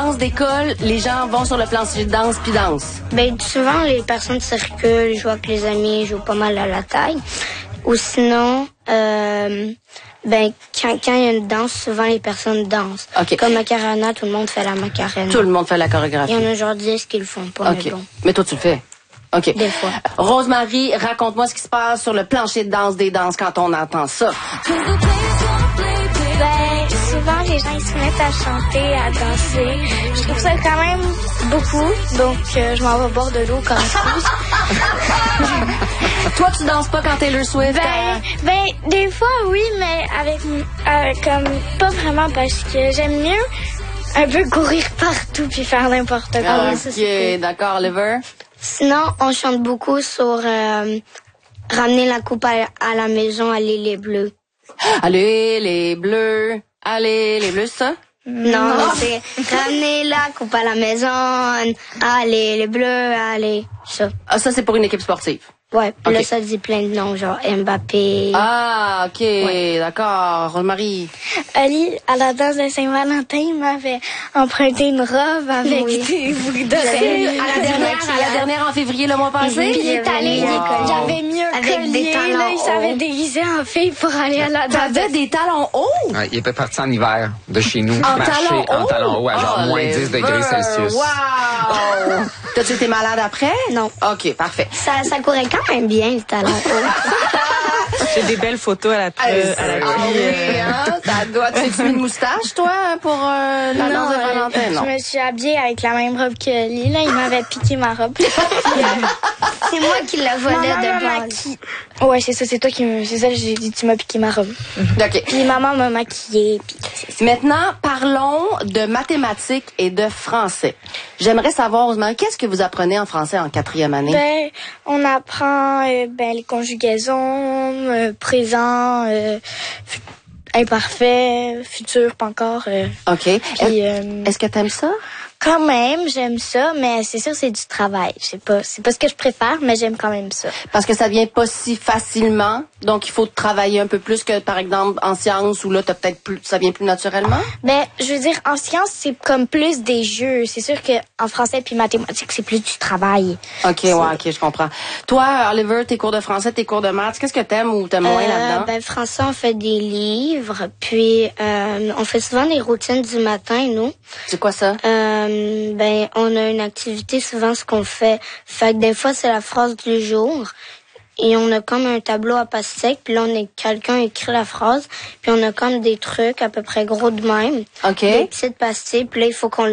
danse d'école, les gens vont sur le plancher de danse puis dansent? Ben, souvent, les personnes circulent, jouent avec les amis, jouent pas mal à la taille. Ou sinon, ben, quand il y a une danse, souvent les personnes dansent. Okay. Comme Macarena, tout le monde fait la Macarena. Tout le monde fait la chorégraphie. Il y en a genre 10 qui le font pas, okay. mais bon. Mais toi, tu le fais? OK. Des fois. Rosemary, raconte-moi ce qui se passe sur le plancher de danse des danses quand on entend ça. Ben, souvent, les gens, ils se mettent à chanter, à danser. Je trouve ça quand même beaucoup. Donc, je m'en vais boire de l'eau comme excuse. Toi, tu danses pas quand Taylor Swift? Ben, des fois, oui, mais avec comme, pas vraiment parce que j'aime mieux un peu courir partout puis faire n'importe quoi. Ah, Ça, OK, d'accord, Oliver. Sinon, on chante beaucoup sur ramener la coupe à la maison, aller les bleus. Allez, les bleus. Allez, les bleus, ça? Non, c'est ramener la coupe à la maison, allez les bleus, allez. Ça. Ah, ça, c'est pour une équipe sportive. Ouais, okay. Là, ça dit plein de noms, genre Mbappé. Ah, OK, ouais. D'accord. Rosemary. Ali, à la danse de Saint-Valentin, m'avait emprunté une robe avec des boucles d'oreilles. À la dernière en février le mois passé? Puis il est allé, j'avais mis un avec collier, des talons là, il s'avait déguisé en fille pour aller à la danse. T'avais des talons hauts? Ouais, il était parti en hiver de chez nous, en marcher en talons hauts à genre moins 10 degrés Celsius. Wow! T'as-tu été malade après? Non. OK, parfait. Ça courait quand même bien, le talon haut. J'ai des belles photos à la oui, hein? T'as-tu mis une moustache, toi, pour la danse de Valentin? Non. Je me suis habillée avec la même robe que lui. Là, il m'avait piqué ma robe. C'est moi qui la volais de base. Ouais, c'est ça, c'est toi qui me... C'est ça, j'ai dit, tu m'as piqué ma robe. OK. Puis maman m'a maquillée. Puis maintenant, parlons de mathématiques et de français. J'aimerais savoir, Rosemary, qu'est-ce que vous apprenez en français en 4e année? Ben, on apprend les conjugaisons, présent, imparfait, futur, pas encore. OK. Puis, est-ce que t'aimes ça? Quand même, j'aime ça, mais c'est sûr c'est du travail. C'est pas ce que je préfère, mais j'aime quand même ça. Parce que ça vient pas si facilement, donc il faut travailler un peu plus que par exemple en sciences où là t'as peut-être plus, ça vient plus naturellement. Ben, je veux dire en sciences c'est comme plus des jeux. C'est sûr que en français puis mathématiques c'est plus du travail. OK, ouais, OK, je comprends. Toi, Oliver, tes cours de français, tes cours de maths, qu'est-ce que t'aimes ou t'aimes moins là-dedans? Ben français on fait des livres, puis on fait souvent des routines du matin nous. C'est quoi ça? Ben, on a une activité, souvent ce qu'on fait. Fait que des fois, c'est la phrase du jour. Et on a comme un tableau à pastèque, puis là, quelqu'un écrit la phrase, puis on a comme des trucs à peu près gros de même. OK. Des petites pastilles, puis là, il faut qu'on